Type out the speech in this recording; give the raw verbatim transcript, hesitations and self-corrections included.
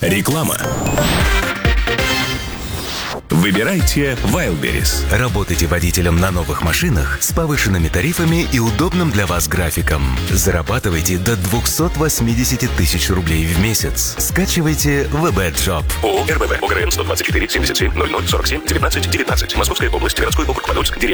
Реклама. Выбирайте Wildberries. Работайте водителем на новых машинах с повышенными тарифами и удобным для вас графиком. Зарабатывайте до двести восемьдесят тысяч рублей в месяц. Скачивайте ВБ-джоб. ООО РБВ, ОГРН сто двадцать четыре семьдесят семь ноль ноль сорок семь девятнадцать девятнадцать. Московская область, городской округ Подольск, деревня